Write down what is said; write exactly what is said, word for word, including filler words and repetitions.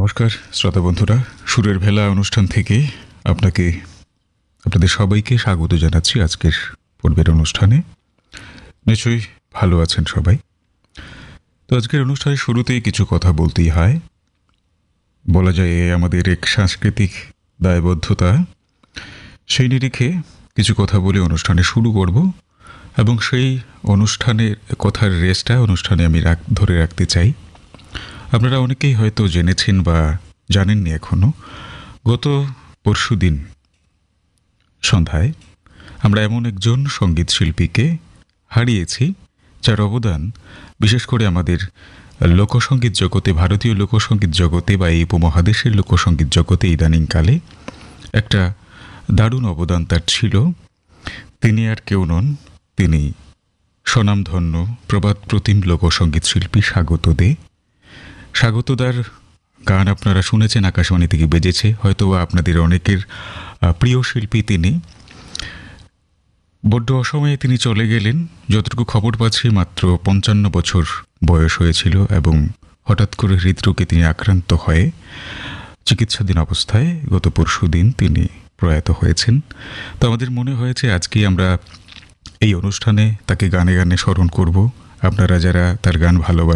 নমস্কার শ্রোতা বন্ধুরা, সুরের ভেলা অনুষ্ঠান থেকে আপনাকে আপনাদের সবাইকে স্বাগত জানাচ্ছি আজকের পর্বের অনুষ্ঠানে। নিশ্চয়ই ভালো আছেন সবাই। তো আজকের অনুষ্ঠানের শুরুতেই কিছু কথা বলতেই হয়, বলা যায় এ আমাদের এক সাংস্কৃতিক দায়বদ্ধতা। সেই নিরিখে কিছু কথা বলে অনুষ্ঠানে শুরু করব এবং সেই অনুষ্ঠানের কথার রেসটা অনুষ্ঠানে আমি রাখ ধরে রাখতে চাই। আপনারা অনেকেই হয়তো জেনেছেন বা জানেননি এখনও, গত পরশুদিন সন্ধ্যায় আমরা এমন একজন সঙ্গীত শিল্পীকে হারিয়েছি যার অবদান বিশেষ করে আমাদের লোকসঙ্গীত জগতে, ভারতীয় লোকসঙ্গীত জগতে বা এই উপমহাদেশের লোকসঙ্গীত জগতে ইদানিংকালে একটা দারুণ অবদান তার ছিল। তিনি আর কেউ নন, তিনি স্বনামধন্য প্রবাদ প্রতিম লোকসঙ্গীত শিল্পী স্বাগত দে। স্বাগতদার গান আপনারা শুনেছেন, আকাশবাণী থেকে বেজেছে, হয়তো আপনাদের অনেকের প্রিয় শিল্পী তিনি। বড্ড অসময়ে তিনি চলে গেলেন। যতটুকু খবর পাচ্ছি মাত্র পঞ্চান্ন বছর বয়স হয়েছিল এবং হঠাৎ করে হৃদরোগে তিনি আক্রান্ত হয়ে চিকিৎসাধীন অবস্থায় গত পরশু দিন তিনি প্রয়াত হয়েছেন। তো আমাদের মনে হয়েছে আজকে আমরা এই অনুষ্ঠানে তাকে গানে গানে স্মরণ করব। আপনারা যারা তার গান ভালোবাসেন